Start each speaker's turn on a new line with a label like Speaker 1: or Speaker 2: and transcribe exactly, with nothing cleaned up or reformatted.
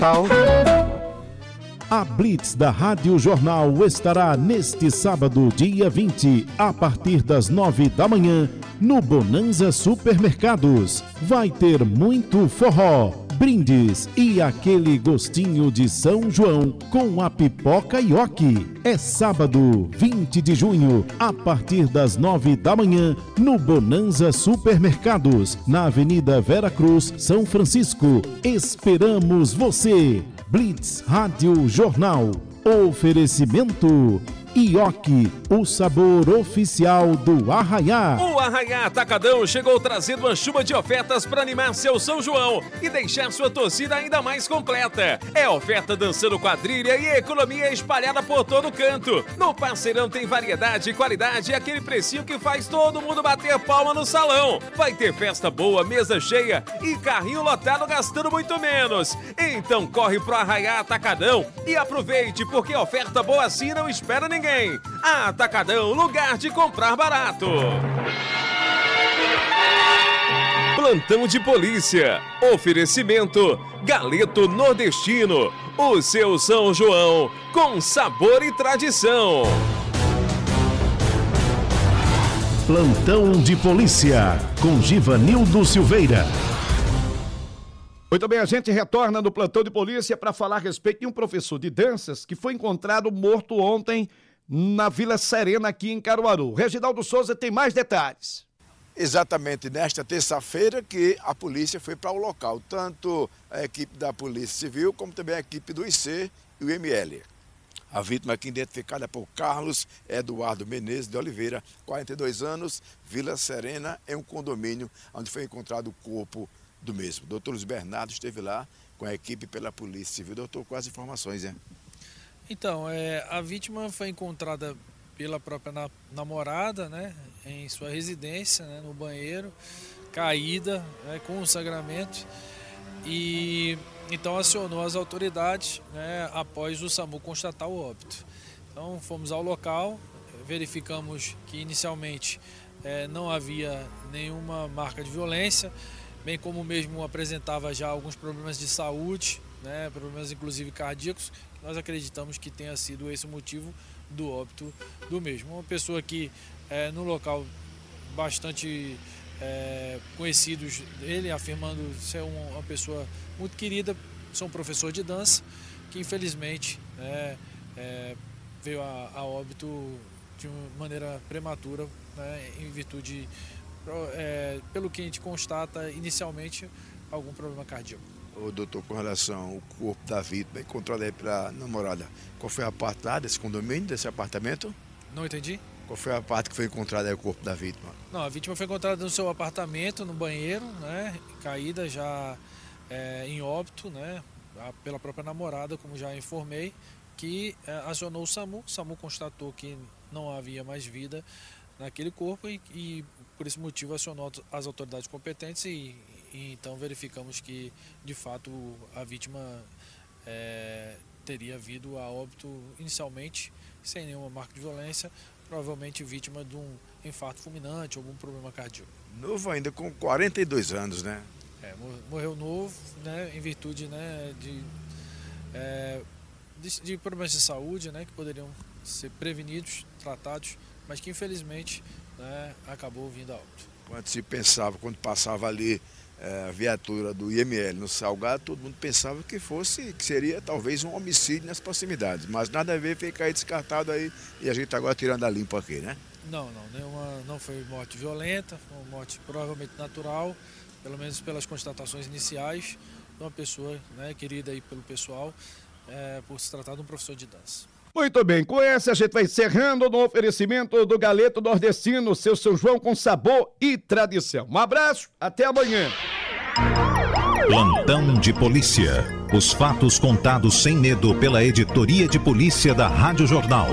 Speaker 1: Tal.
Speaker 2: A Blitz da Rádio Jornal estará neste sábado, dia vinte, a partir das nove da manhã, no Bonanza Supermercados. Vai ter muito forró, brindes e aquele gostinho de São João com a pipoca Ioki. É sábado, vinte de junho, a partir das nove da manhã, no Bonanza Supermercados, na Avenida Vera Cruz, São Francisco. Esperamos você! Blitz Rádio Jornal. Oferecimento Ioki, o sabor oficial do Arraiá.
Speaker 3: O Arraiá Atacadão chegou trazendo uma chuva de ofertas para animar seu São João e deixar sua torcida ainda mais completa. É oferta dançando quadrilha e economia espalhada por todo canto. No Parceirão tem variedade, qualidade e aquele precinho que faz todo mundo bater palma no salão. Vai ter festa boa, mesa cheia e carrinho lotado gastando muito menos. Então corre pro Arraiá Atacadão e aproveite, porque oferta boa assim não espera ninguém. Atacadão, lugar de comprar barato. Plantão de polícia. Oferecimento Galeto Nordestino. O seu São João com sabor e tradição.
Speaker 2: Plantão de polícia com Givanildo Silveira.
Speaker 1: Muito bem, a gente retorna no Plantão de Polícia para falar a respeito de um professor de danças que foi encontrado morto ontem na Vila Serena, aqui em Caruaru. Reginaldo Souza tem mais detalhes.
Speaker 4: Exatamente nesta terça-feira que a polícia foi para o local, tanto a equipe da Polícia Civil como também a equipe do I C e o I M L. A vítima aqui identificada por Carlos Eduardo Menezes de Oliveira, quarenta e dois anos, Vila Serena, é um condomínio onde foi encontrado o corpo do mesmo. Doutor Luiz Bernardo esteve lá com a equipe pela Polícia Civil. Doutor, quais informações, hein?
Speaker 5: Então, é, a vítima foi encontrada pela própria na, namorada, né, em sua residência, né, no banheiro, caída, né, com um sangramento, e então acionou as autoridades, né, após o SAMU constatar o óbito. Então fomos ao local, verificamos que inicialmente é, não havia nenhuma marca de violência, bem como mesmo apresentava já alguns problemas de saúde, né, problemas inclusive cardíacos. Nós acreditamos que tenha sido esse o motivo do óbito do mesmo. Uma pessoa que é, no local bastante é, conhecidos dele, afirmando ser uma, uma pessoa muito querida, sou um professor de dança, que infelizmente né, é, veio a, a óbito de uma maneira prematura, né, em virtude, é, pelo que a gente constata inicialmente, algum problema cardíaco.
Speaker 4: Ô, doutor, com relação ao corpo da vítima encontrado aí pela namorada, qual foi a parte lá desse condomínio, desse apartamento?
Speaker 5: Não entendi.
Speaker 4: Qual foi a parte que foi encontrada aí o corpo da vítima?
Speaker 5: Não, a vítima foi encontrada no seu apartamento, no banheiro, né, caída já é, em óbito, né, pela própria namorada, como já informei, que é, acionou o SAMU. O SAMU constatou que não havia mais vida naquele corpo e, e por esse motivo acionou as autoridades competentes e, e então verificamos que de fato a vítima é, teria vindo a óbito inicialmente sem nenhuma marca de violência, provavelmente vítima de um infarto fulminante ou algum problema cardíaco.
Speaker 4: Novo ainda, com quarenta e dois anos, né?
Speaker 5: É, morreu novo, né, em virtude, né, de, é, de, de problemas de saúde, né, que poderiam ser prevenidos, tratados, mas que infelizmente, né, acabou vindo a óbito.
Speaker 4: Quando se pensava, quando passava ali é, a viatura do I M L no Salgado, todo mundo pensava que fosse, que seria talvez um homicídio nas proximidades, mas nada a ver, fica aí descartado aí e a gente agora tirando a limpo aqui, né?
Speaker 5: Não, não, nenhuma, não foi morte violenta, foi uma morte provavelmente natural, pelo menos pelas constatações iniciais, de uma pessoa, né, querida aí pelo pessoal, é, por se tratar de um professor de dança.
Speaker 1: Muito bem, com essa a gente vai encerrando no oferecimento do Galeto Nordestino, seu São João com sabor e tradição. Um abraço, até amanhã.
Speaker 2: Plantão de polícia. Os fatos contados sem medo pela editoria de polícia da Rádio Jornal.